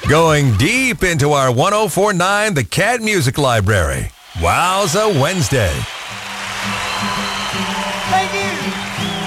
Going deep into our 1049 The Cat Music Library. Wowza Wednesday. Thank you.